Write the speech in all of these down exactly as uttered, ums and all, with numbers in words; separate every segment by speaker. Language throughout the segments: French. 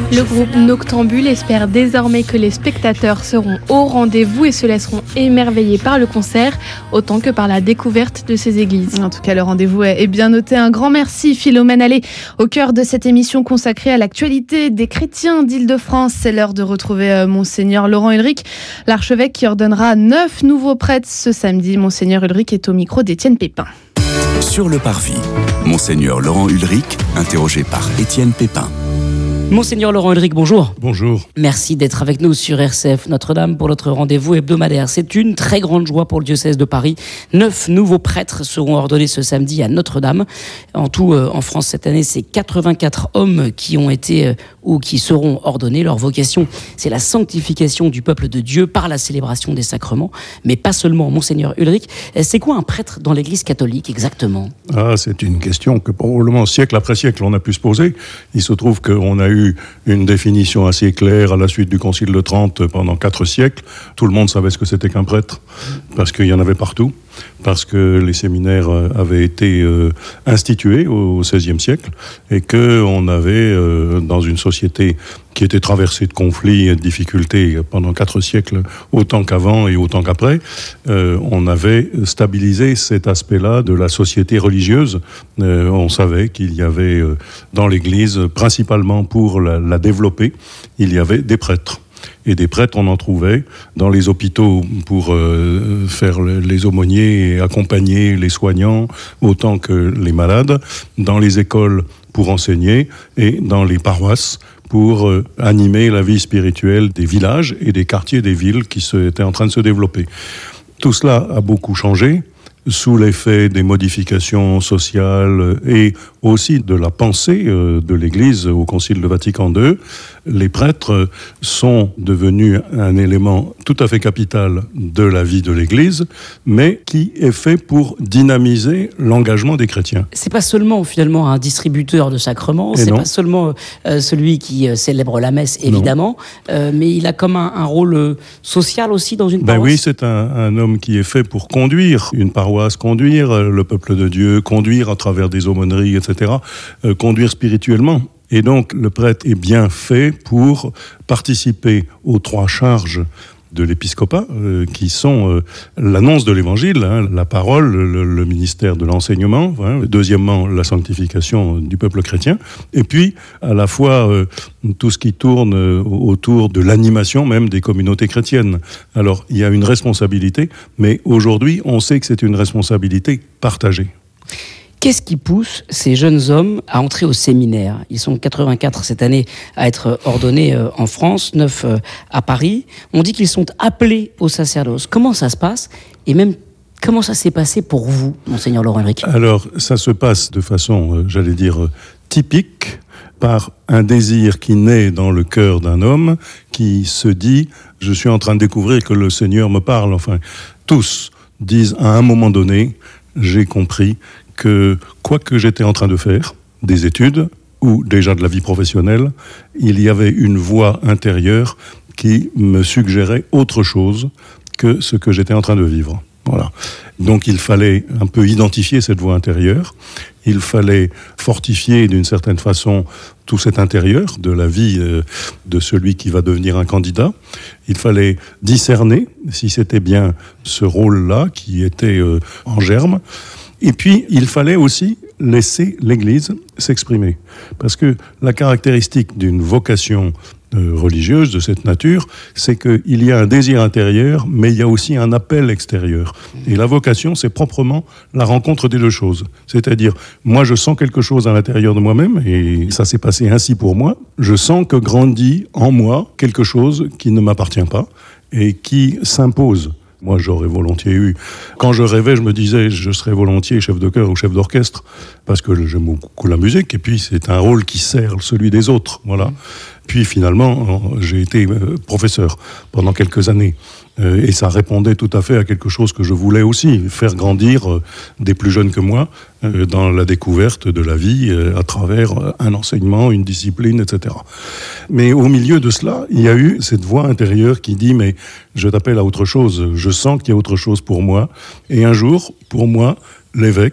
Speaker 1: Le groupe Noctambule espère désormais que les spectateurs seront au rendez-vous et se laisseront émerveiller par le concert, autant que par la découverte de ces églises.
Speaker 2: En tout cas, le rendez-vous est bien noté. Un grand merci, Philomène Allais, au cœur de cette émission consacrée à l'actualité des chrétiens d'Île-de-France. C'est l'heure de retrouver Monseigneur Laurent Ulrich, l'archevêque qui ordonnera neuf nouveaux prêtres ce samedi. Monseigneur Ulrich est au micro d'Étienne Pépin.
Speaker 3: Sur le parvis, Monseigneur Laurent Ulrich, interrogé par Étienne Pépin.
Speaker 4: Monseigneur Laurent Ulrich, bonjour.
Speaker 5: Bonjour.
Speaker 4: Merci d'être avec nous sur R C F Notre-Dame pour notre rendez-vous hebdomadaire. C'est une très grande joie pour le diocèse de Paris. Neuf nouveaux prêtres seront ordonnés ce samedi à Notre-Dame. En tout, euh, en France cette année, c'est quatre-vingt-quatre hommes qui ont été euh, ou qui seront ordonnés. Leur vocation, c'est la sanctification du peuple de Dieu par la célébration des sacrements. Mais pas seulement, Monseigneur Ulrich. C'est quoi un prêtre dans l'Église catholique exactement ?
Speaker 5: Ah, c'est une question que probablement siècle après siècle on a pu se poser. Il se trouve qu'on a eu une définition assez claire à la suite du Concile de Trente pendant quatre siècles. Tout le monde savait ce que c'était qu'un prêtre, parce qu'il y en avait partout, parce que les séminaires avaient été euh, institués au seizième siècle, et qu'on avait, euh, dans une société qui était traversée de conflits et de difficultés pendant quatre siècles, autant qu'avant et autant qu'après, euh, on avait stabilisé cet aspect-là de la société religieuse. Euh, on savait qu'il y avait euh, dans l'Église, principalement pour la, la développer, il y avait des prêtres. Et des prêtres, on en trouvait dans les hôpitaux pour euh, faire les aumôniers et accompagner les soignants autant que les malades, dans les écoles pour enseigner et dans les paroisses pour euh, animer la vie spirituelle des villages et des quartiers des villes qui se, étaient en train de se développer. Tout cela a beaucoup changé sous l'effet des modifications sociales et aussi de la pensée de l'Église au Concile de Vatican deux. Les prêtres sont devenus un élément tout à fait capital de la vie de l'Église, mais qui est fait pour dynamiser l'engagement des chrétiens.
Speaker 4: C'est pas seulement finalement un distributeur de sacrements, et c'est non. pas seulement euh, celui qui euh, célèbre la messe, évidemment, euh, mais il a comme un, un rôle euh, social aussi dans une paroisse.
Speaker 5: Ben oui, c'est un, un homme qui est fait pour conduire une paroisse, conduire le peuple de Dieu, conduire à travers des aumôneries, et cetera, euh, conduire spirituellement. Et donc, le prêtre est bien fait pour participer aux trois charges de l'épiscopat, euh, qui sont euh, l'annonce de l'évangile, hein, la parole, le, le ministère de l'enseignement, hein, deuxièmement, la sanctification du peuple chrétien, et puis, à la fois, euh, tout ce qui tourne euh, autour de l'animation même des communautés chrétiennes. Alors, il y a une responsabilité, mais aujourd'hui, on sait que c'est une responsabilité partagée.
Speaker 4: Qu'est-ce qui pousse ces jeunes hommes à entrer au séminaire ? Ils sont quatre-vingt-quatre cette année à être ordonnés en France, neuf à Paris. On dit qu'ils sont appelés au sacerdoce. Comment ça se passe ? Et même, comment ça s'est passé pour vous, Monseigneur Laurent Ulrich ?
Speaker 5: Alors, ça se passe de façon, j'allais dire, typique, par un désir qui naît dans le cœur d'un homme, qui se dit « je suis en train de découvrir que le Seigneur me parle ». Enfin, tous disent à un moment donné « j'ai compris ». que quoi que j'étais en train de faire, des études ou déjà de la vie professionnelle, il y avait une voix intérieure qui me suggérait autre chose que ce que j'étais en train de vivre. Voilà. Donc il fallait un peu identifier cette voix intérieure, il fallait fortifier d'une certaine façon tout cet intérieur de la vie euh, de celui qui va devenir un candidat. Il fallait discerner si c'était bien ce rôle-là qui était euh, en germe. Et puis, il fallait aussi laisser l'Église s'exprimer. Parce que la caractéristique d'une vocation euh, religieuse de cette nature, c'est qu'il y a un désir intérieur, mais il y a aussi un appel extérieur. Et la vocation, c'est proprement la rencontre des deux choses. C'est-à-dire, moi, je sens quelque chose à l'intérieur de moi-même, et ça s'est passé ainsi pour moi. Je sens que grandit en moi quelque chose qui ne m'appartient pas et qui s'impose. Moi, j'aurais volontiers eu... Quand je rêvais, je me disais, je serais volontiers chef de chœur ou chef d'orchestre, parce que j'aime beaucoup la musique, et puis c'est un rôle qui sert celui des autres, voilà. Puis finalement, j'ai été professeur pendant quelques années. Et ça répondait tout à fait à quelque chose que je voulais aussi, faire grandir des plus jeunes que moi dans la découverte de la vie à travers un enseignement, une discipline, et cetera. Mais au milieu de cela, il y a eu cette voix intérieure qui dit « mais je t'appelle à autre chose, je sens qu'il y a autre chose pour moi ». Et un jour, pour moi, l'évêque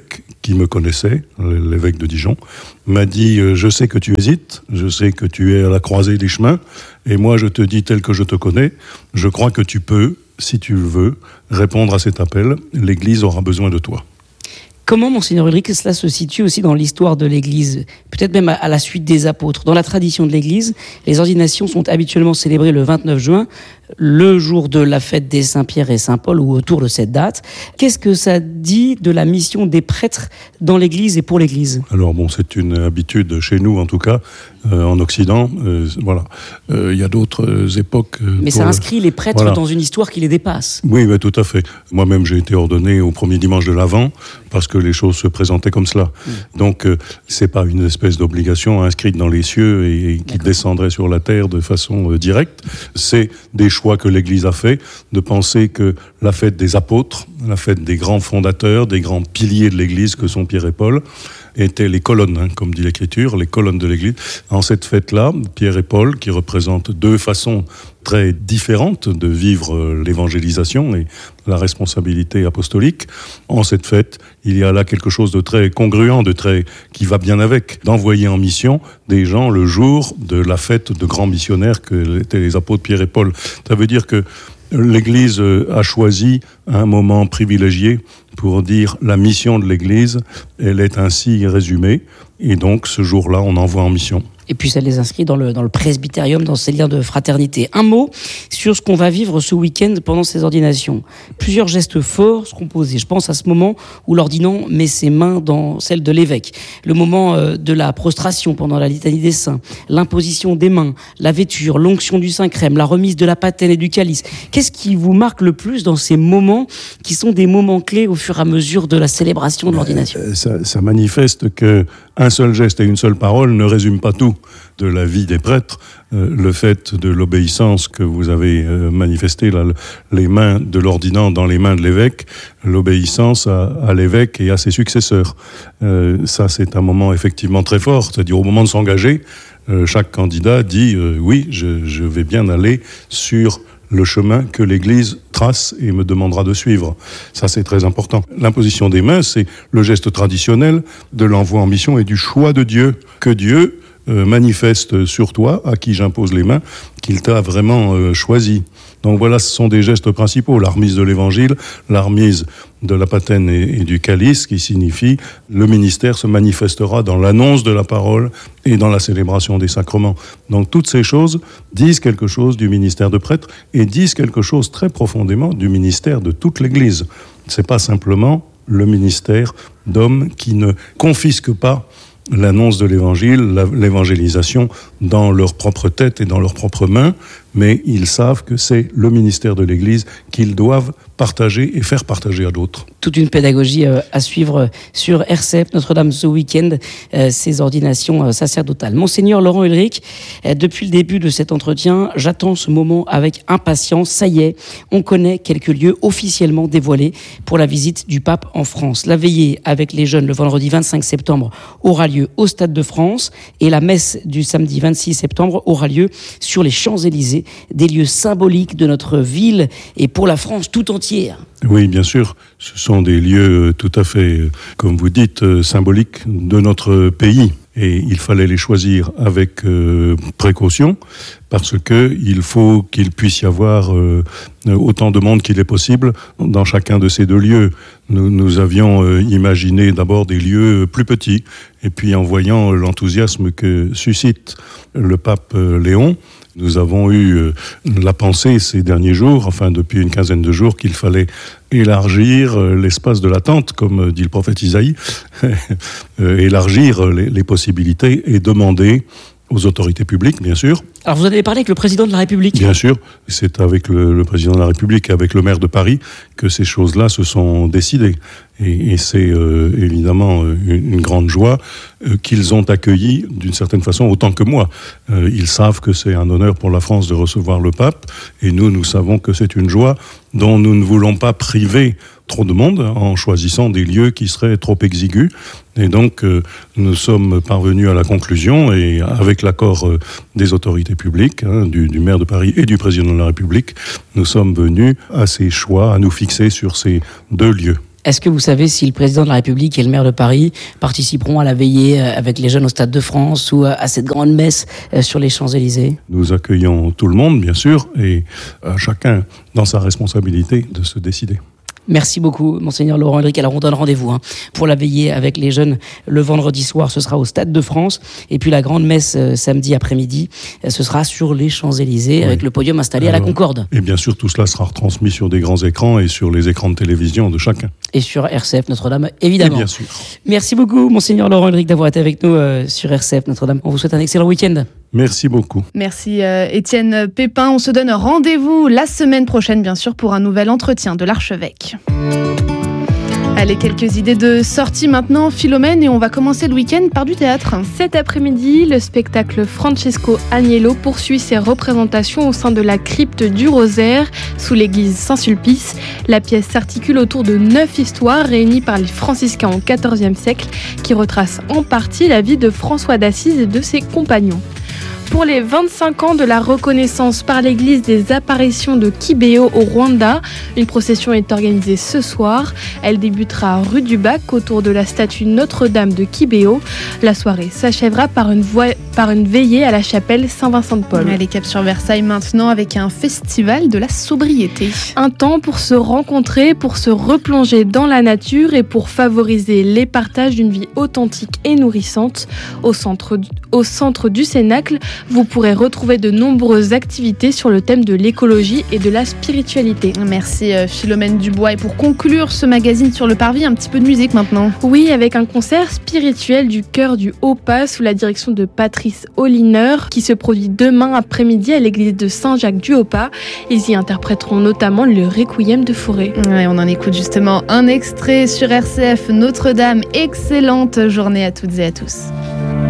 Speaker 5: qui me connaissait, l'évêque de Dijon, m'a dit euh, « Je sais que tu hésites, je sais que tu es à la croisée des chemins, et moi je te dis tel que je te connais, je crois que tu peux, si tu le veux, répondre à cet appel. L'Église aura besoin de toi. »
Speaker 4: Comment, Monseigneur Ulrich, cela se situe aussi dans l'histoire de l'Église, peut-être même à la suite des apôtres? Dans la tradition de l'Église, les ordinations sont habituellement célébrées le vingt-neuf juin, le jour de la fête des Saint-Pierre et Saint-Paul, ou autour de cette date. Qu'est-ce que ça dit de la mission des prêtres dans l'Église et pour l'Église?
Speaker 5: Alors bon, c'est une habitude chez nous, en tout cas, euh, en Occident. Euh, voilà, il euh, y a d'autres euh, époques. Euh,
Speaker 4: Mais ça inscrit les prêtres voilà. dans une histoire qui les dépasse.
Speaker 5: Oui, bah, tout à fait. Moi-même, j'ai été ordonné au premier dimanche de l'Avent, parce que les choses se présentaient comme cela. Mmh. Donc, euh, c'est pas une espèce d'obligation inscrite dans les cieux et, et qui D'accord. descendrait sur la terre de façon euh, directe. C'est des choix que l'Église a fait, de penser que la fête des apôtres, la fête des grands fondateurs, des grands piliers de l'Église que sont Pierre et Paul, étaient les colonnes, hein, comme dit l'Écriture, les colonnes de l'Église. En cette fête-là, Pierre et Paul, qui représentent deux façons très différentes de vivre euh, l'évangélisation et la responsabilité apostolique, en cette fête, il y a là quelque chose de très congruent, de très qui va bien avec, d'envoyer en mission des gens le jour de la fête de grands missionnaires que étaient les apôtres Pierre et Paul. Ça veut dire que l'Église a choisi un moment privilégié pour dire la mission de l'Église, elle est ainsi résumée, et donc ce jour-là, on envoie en mission.
Speaker 4: Et puis ça les inscrit dans le, dans le presbytérium, dans ces liens de fraternité. Un mot sur ce qu'on va vivre ce week-end pendant ces ordinations. Plusieurs gestes forts seront posés. Je pense à ce moment où l'ordinant met ses mains dans celles de l'évêque. Le moment de la prostration pendant la litanie des saints, l'imposition des mains, la vêture, l'onction du Saint-Crème, la remise de la patène et du calice. Qu'est-ce qui vous marque le plus dans ces moments qui sont des moments clés au fur et à mesure de la célébration de l'ordination?
Speaker 5: Ça, ça manifeste qu'un seul geste et une seule parole ne résument pas tout de la vie des prêtres. Euh, le fait de l'obéissance que vous avez euh, manifesté, là, les mains de l'ordinant dans les mains de l'évêque, l'obéissance à, à l'évêque et à ses successeurs. Euh, ça, c'est un moment effectivement très fort, c'est-à-dire au moment de s'engager, euh, chaque candidat dit euh, « oui, je, je vais bien aller sur le chemin que l'Église trace et me demandera de suivre ». Ça, c'est très important. L'imposition des mains, c'est le geste traditionnel de l'envoi en mission et du choix de Dieu, que Dieu euh, manifeste sur toi, à qui j'impose les mains, qu'il t'a vraiment euh, choisi. Donc voilà, ce sont des gestes principaux. La remise de l'Évangile, la remise de la patène et, et du calice, qui signifie le ministère se manifestera dans l'annonce de la parole et dans la célébration des sacrements. Donc toutes ces choses disent quelque chose du ministère de prêtre et disent quelque chose très profondément du ministère de toute l'Église. C'est pas simplement le ministère d'hommes qui ne confisquent pas l'annonce de l'évangile, la, l'évangélisation dans leur propre tête et dans leurs propres mains, mais ils savent que c'est le ministère de l'Église qu'ils doivent partager et faire partager à d'autres.
Speaker 4: Toute une pédagogie euh, à suivre sur R C F Notre-Dame ce week-end, euh, ces ordinations euh, sacerdotales. Monseigneur Laurent Ulrich, euh, depuis le début de cet entretien, j'attends ce moment avec impatience. Ça y est, on connaît quelques lieux officiellement dévoilés pour la visite du pape en France. La veillée avec les jeunes le vendredi vingt-cinq septembre aura lieu au Stade de France et la messe du samedi vingt-six septembre aura lieu sur les Champs-Élysées, des lieux symboliques de notre ville et pour la France tout entière.
Speaker 5: Oui, bien sûr. Ce sont des lieux tout à fait, comme vous dites, symboliques de notre pays. Et il fallait les choisir avec euh, précaution, parce que il faut qu'il puisse y avoir euh, autant de monde qu'il est possible dans chacun de ces deux lieux. Nous, nous avions euh, imaginé d'abord des lieux plus petits, et puis en voyant l'enthousiasme que suscite le pape euh, Léon, nous avons eu euh, la pensée ces derniers jours, enfin depuis une quinzaine de jours, qu'il fallait élargir euh, l'espace de l'attente, comme dit le prophète Isaïe, euh, élargir les, les possibilités et demander aux autorités publiques, bien sûr.
Speaker 4: Alors vous en avez parlé avec le président de la République.
Speaker 5: Bien sûr, c'est avec le, le président de la République et avec le maire de Paris que ces choses-là se sont décidées. Et, et c'est euh, évidemment une, une grande joie euh, qu'ils ont accueilli d'une certaine façon autant que moi. Euh, ils savent que c'est un honneur pour la France de recevoir le pape, et nous, nous savons que c'est une joie dont nous ne voulons pas priver trop de monde en choisissant des lieux qui seraient trop exigus. Et donc, euh, nous sommes parvenus à la conclusion, et avec l'accord euh, des autorités publiques, hein, du, du maire de Paris et du président de la République, nous sommes venus à ces choix, à nous fixer sur ces deux lieux.
Speaker 4: Est-ce que vous savez si le président de la République et le maire de Paris participeront à la veillée avec les jeunes au Stade de France ou à cette grande messe sur les Champs-Élysées ?
Speaker 5: Nous accueillons tout le monde, bien sûr, et euh, chacun dans sa responsabilité de se décider.
Speaker 4: Merci beaucoup, Monseigneur Laurent Ulrich. Alors, on donne rendez-vous hein, pour la veillée avec les jeunes le vendredi soir. Ce sera au Stade de France. Et puis, la grande messe euh, samedi après-midi, euh, ce sera sur les Champs-Élysées, oui. avec le podium installé Alors, à la Concorde.
Speaker 5: Et bien sûr, tout cela sera retransmis sur des grands écrans et sur les écrans de télévision de chacun.
Speaker 4: Et sur R C F Notre-Dame, évidemment.
Speaker 5: Et bien sûr.
Speaker 4: Merci beaucoup, Monseigneur Laurent Ulrich, d'avoir été avec nous euh, sur R C F Notre-Dame. On vous souhaite un excellent week-end.
Speaker 5: Merci beaucoup.
Speaker 2: Merci euh, Étienne Pépin. On se donne rendez-vous la semaine prochaine, bien sûr, pour un nouvel entretien de l'archevêque. Allez, quelques idées de sortie maintenant, Philomène, et on va commencer le week-end par du théâtre.
Speaker 1: Cet après-midi, le spectacle Francesco Agnello poursuit ses représentations au sein de la crypte du Rosaire, sous l'église Saint-Sulpice. La pièce s'articule autour de neuf histoires réunies par les franciscains au quatorzième siècle, qui retracent en partie la vie de François d'Assise et de ses compagnons. Pour les vingt-cinq ans de la reconnaissance par l'Église des apparitions de Kibeho au Rwanda, une procession est organisée ce soir. Elle débutera rue du Bac autour de la statue Notre-Dame de Kibeho. La soirée s'achèvera par une, vo- par une veillée à la chapelle Saint-Vincent-de-Paul.
Speaker 2: Allez, cap sur Versailles maintenant avec un festival de la sobriété.
Speaker 1: Un temps pour se rencontrer, pour se replonger dans la nature et pour favoriser les partages d'une vie authentique et nourrissante. Au centre, au centre du Cénacle, vous pourrez retrouver de nombreuses activités sur le thème de l'écologie et de la spiritualité.
Speaker 2: Merci Philomène Dubois. Et pour conclure ce magazine sur le parvis, un petit peu de musique maintenant.
Speaker 1: Oui, avec un concert spirituel du chœur du Haut-Pas sous la direction de Patrice Holliner qui se produit demain après-midi à l'église de Saint-Jacques-du-Haut-Pas. Ils y interpréteront notamment le Requiem de Fauré.
Speaker 2: Ouais, on en écoute justement un extrait sur R C F Notre-Dame. Excellente journée à toutes et à tous.